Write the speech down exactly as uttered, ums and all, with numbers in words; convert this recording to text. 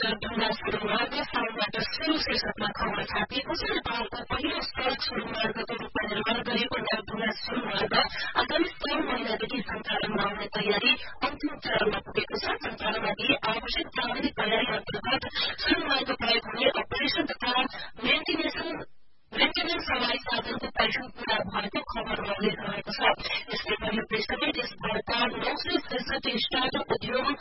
ढुङ्गा सुरुमार्ग साउनबाट सुरु शीर्षकमा खबर छापिएको छ। नेपालको पहिलो सड़क सुरुमार्गको रूपमा निर्माण गरिएको ढुङ्गा सुरुमार्ग आगामी तीन महिनादेखि सञ्चालनमा आउने तयारी अन्तिम चरणमा पुगेको छ। सञ्चालनमा दिए आवश्यक प्राविधिक तयारी अन्तर्गत सुरुमार्ग प्रयोग हुने अपरेशन तथा मेन्टेनेन्स मेन्टेनेन्स सवारी साधनको परीक्षण पूरा भएको खबरमा उल्लेख रहेको छ। यसले पहिलो पृष्ठमा देशभरका नौ सय त्रिसठी स्टार्टअप उद्योग